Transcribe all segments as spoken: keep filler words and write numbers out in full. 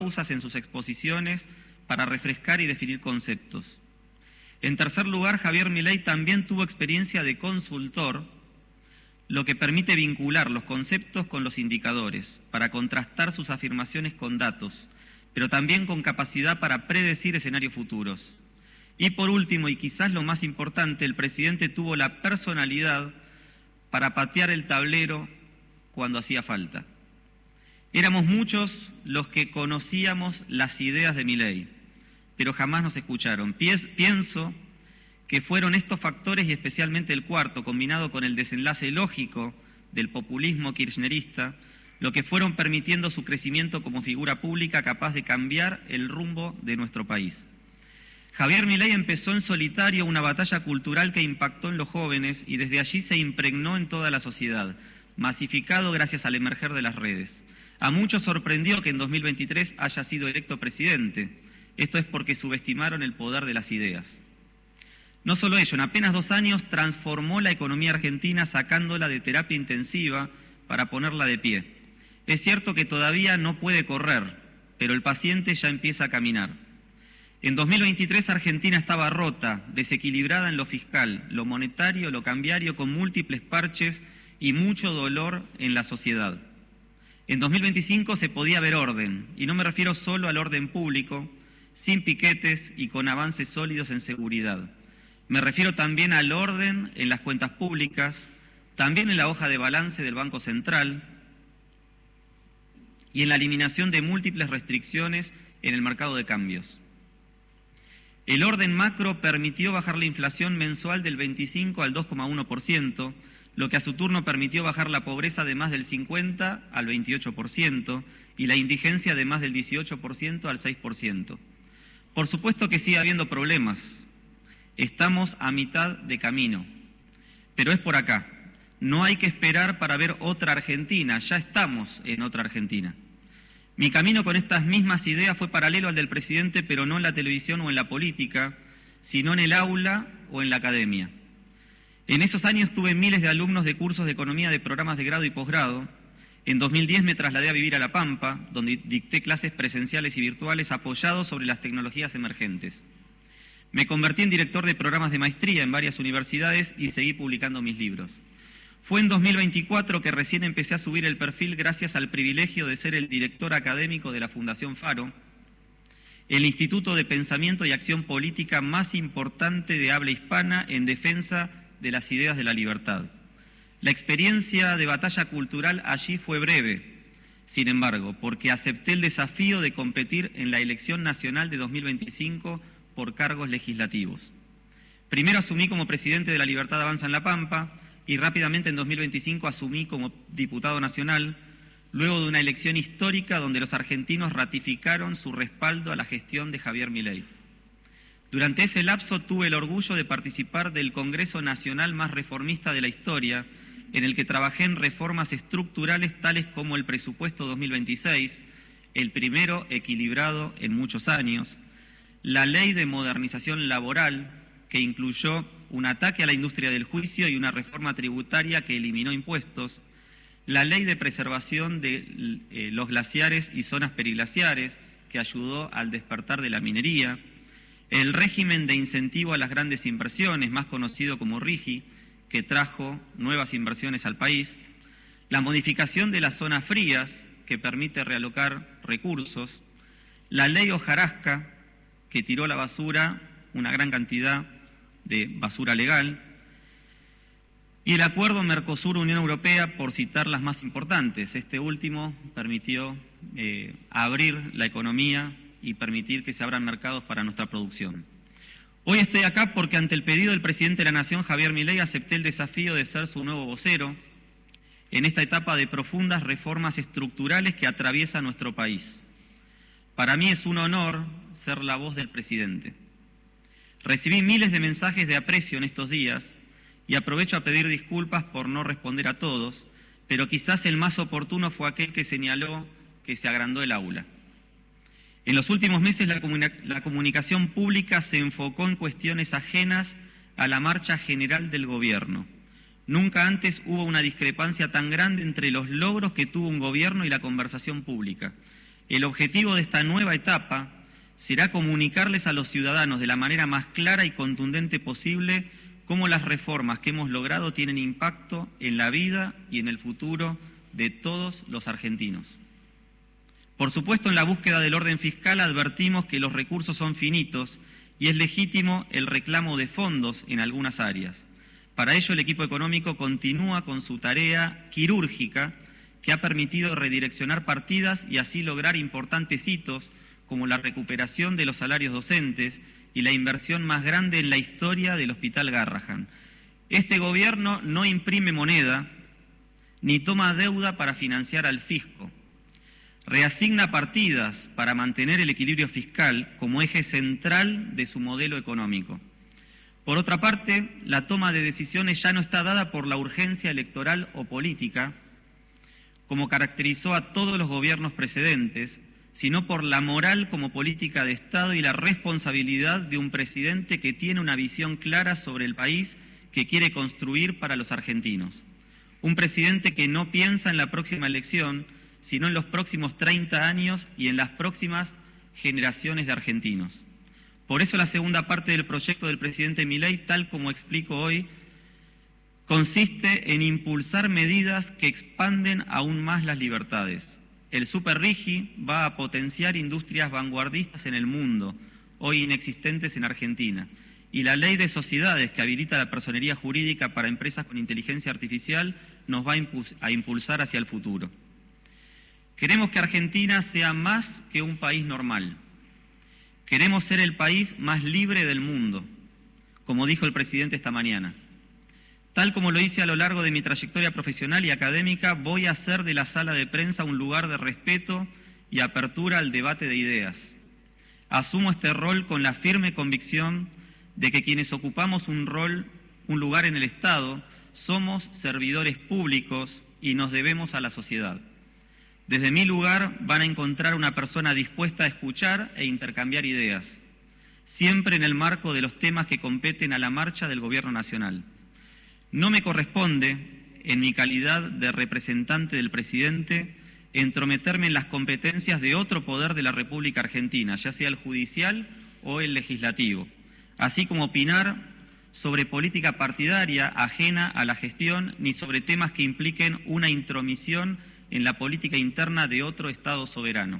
pausas en sus exposiciones para refrescar y definir conceptos. En tercer lugar, Javier Milei también tuvo experiencia de consultor, lo que permite vincular los conceptos con los indicadores, para contrastar sus afirmaciones con datos, pero también con capacidad para predecir escenarios futuros. Y por último, y quizás lo más importante, el presidente tuvo la personalidad para patear el tablero cuando hacía falta. Éramos muchos los que conocíamos las ideas de Milei, pero jamás nos escucharon. Pienso que fueron estos factores, y especialmente el cuarto, combinado con el desenlace lógico del populismo kirchnerista, lo que fueron permitiendo su crecimiento como figura pública capaz de cambiar el rumbo de nuestro país. Javier Milei empezó en solitario una batalla cultural que impactó en los jóvenes y desde allí se impregnó en toda la sociedad, masificado gracias al emerger de las redes. A muchos sorprendió que en dos mil veintitrés haya sido electo presidente. Esto es porque subestimaron el poder de las ideas. No solo ello, en apenas dos años transformó la economía argentina sacándola de terapia intensiva para ponerla de pie. Es cierto que todavía no puede correr, pero el paciente ya empieza a caminar. En dos mil veintitrés Argentina estaba rota, desequilibrada en lo fiscal, lo monetario, lo cambiario, con múltiples parches y mucho dolor en la sociedad. En dos mil veinticinco se podía ver orden, y no me refiero solo al orden público, sin piquetes y con avances sólidos en seguridad. Me refiero también al orden en las cuentas públicas, también en la hoja de balance del Banco Central y en la eliminación de múltiples restricciones en el mercado de cambios. El orden macro permitió bajar la inflación mensual del veinticinco al dos coma uno por ciento, lo que a su turno permitió bajar la pobreza de más del cincuenta al veintiocho por ciento y la indigencia de más del dieciocho por ciento al seis por ciento. Por supuesto que sigue habiendo problemas. Estamos a mitad de camino, pero es por acá. No hay que esperar para ver otra Argentina, ya estamos en otra Argentina. Mi camino con estas mismas ideas fue paralelo al del presidente, pero no en la televisión o en la política, sino en el aula o en la academia. En esos años tuve miles de alumnos de cursos de economía de programas de grado y posgrado. En dos mil diez me trasladé a vivir a La Pampa, donde dicté clases presenciales y virtuales apoyados sobre las tecnologías emergentes. Me convertí en director de programas de maestría en varias universidades y seguí publicando mis libros. Fue en dos mil veinticuatro que recién empecé a subir el perfil gracias al privilegio de ser el director académico de la Fundación Faro, el instituto de pensamiento y acción política más importante de habla hispana en defensa de las ideas de la libertad. La experiencia de batalla cultural allí fue breve, sin embargo, porque acepté el desafío de competir en la elección nacional de dos mil veinticinco por cargos legislativos. Primero asumí como presidente de La Libertad Avanza en La Pampa y rápidamente en dos mil veinticinco asumí como diputado nacional, luego de una elección histórica donde los argentinos ratificaron su respaldo a la gestión de Javier Milei. Durante ese lapso tuve el orgullo de participar del Congreso Nacional más reformista de la historia, en el que trabajé en reformas estructurales tales como el presupuesto dos mil veintiséis, el primero equilibrado en muchos años, la ley de modernización laboral, que incluyó un ataque a la industria del juicio y una reforma tributaria que eliminó impuestos, la ley de preservación de eh, los glaciares y zonas periglaciares, que ayudó al despertar de la minería, el régimen de incentivo a las grandes inversiones, más conocido como RIGI, que trajo nuevas inversiones al país, la modificación de las zonas frías, que permite realocar recursos, la ley hojarasca, que tiró a la basura una gran cantidad de basura legal, y el acuerdo Mercosur-Unión Europea, por citar las más importantes. Este último permitió eh, abrir la economía y permitir que se abran mercados para nuestra producción. Hoy estoy acá porque ante el pedido del presidente de la Nación, Javier Milei, acepté el desafío de ser su nuevo vocero en esta etapa de profundas reformas estructurales que atraviesa nuestro país. Para mí es un honor ser la voz del presidente. Recibí miles de mensajes de aprecio en estos días y aprovecho a pedir disculpas por no responder a todos, pero quizás el más oportuno fue aquel que señaló que se agrandó el aula. En los últimos meses la, comuni- la comunicación pública se enfocó en cuestiones ajenas a la marcha general del gobierno. Nunca antes hubo una discrepancia tan grande entre los logros que tuvo un gobierno y la conversación pública. El objetivo de esta nueva etapa será comunicarles a los ciudadanos de la manera más clara y contundente posible cómo las reformas que hemos logrado tienen impacto en la vida y en el futuro de todos los argentinos. Por supuesto, en la búsqueda del orden fiscal advertimos que los recursos son finitos y es legítimo el reclamo de fondos en algunas áreas. Para ello, el equipo económico continúa con su tarea quirúrgica que ha permitido redireccionar partidas y así lograr importantes hitos como la recuperación de los salarios docentes y la inversión más grande en la historia del Hospital Garrahan. Este gobierno no imprime moneda ni toma deuda para financiar al fisco. Reasigna partidas para mantener el equilibrio fiscal como eje central de su modelo económico. Por otra parte, la toma de decisiones ya no está dada por la urgencia electoral o política, como caracterizó a todos los gobiernos precedentes, sino por la moral como política de Estado y la responsabilidad de un presidente que tiene una visión clara sobre el país que quiere construir para los argentinos. Un presidente que no piensa en la próxima elección, sino en los próximos treinta años y en las próximas generaciones de argentinos. Por eso la segunda parte del proyecto del presidente Milei, tal como explico hoy, consiste en impulsar medidas que expanden aún más las libertades. El Superrigi va a potenciar industrias vanguardistas en el mundo, hoy inexistentes en Argentina. Y la ley de sociedades que habilita la personería jurídica para empresas con inteligencia artificial nos va a impulsar hacia el futuro. Queremos que Argentina sea más que un país normal. Queremos ser el país más libre del mundo, como dijo el presidente esta mañana. Tal como lo hice a lo largo de mi trayectoria profesional y académica, voy a hacer de la sala de prensa un lugar de respeto y apertura al debate de ideas. Asumo este rol con la firme convicción de que quienes ocupamos un rol, un lugar en el Estado, somos servidores públicos y nos debemos a la sociedad. Desde mi lugar van a encontrar una persona dispuesta a escuchar e intercambiar ideas, siempre en el marco de los temas que competen a la marcha del Gobierno Nacional. No me corresponde, en mi calidad de representante del presidente, entrometerme en las competencias de otro poder de la República Argentina, ya sea el judicial o el legislativo, así como opinar sobre política partidaria ajena a la gestión ni sobre temas que impliquen una intromisión en la política interna de otro Estado soberano.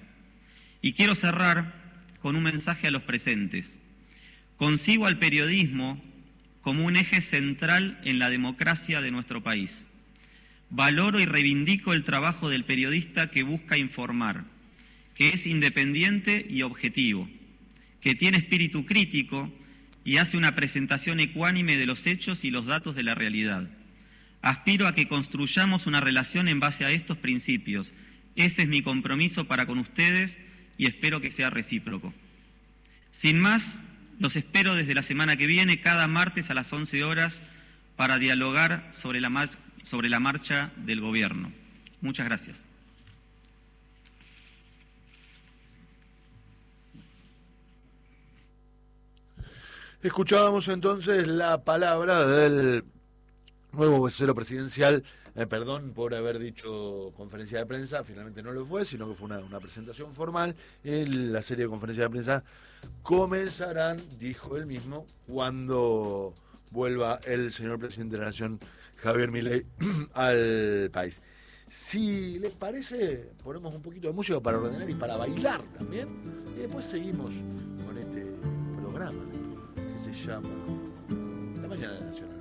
Y quiero cerrar con un mensaje a los presentes. Concibo al periodismo como un eje central en la democracia de nuestro país. Valoro y reivindico el trabajo del periodista que busca informar, que es independiente y objetivo, que tiene espíritu crítico y hace una presentación ecuánime de los hechos y los datos de la realidad. Aspiro a que construyamos una relación en base a estos principios. Ese es mi compromiso para con ustedes y espero que sea recíproco. Sin más, los espero desde la semana que viene, cada martes a las once horas, para dialogar sobre la, mar- sobre la marcha del gobierno. Muchas gracias. Escuchábamos entonces la palabra del nuevo vocero presidencial, eh, perdón por haber dicho conferencia de prensa, finalmente no lo fue, sino que fue una, una presentación formal. En la serie de conferencias de prensa comenzarán, dijo él mismo, cuando vuelva el señor presidente de la Nación, Javier Milei, al país. Si les parece, ponemos un poquito de música para ordenar y para bailar también, y después seguimos con este programa que se llama La Mañana Nacional.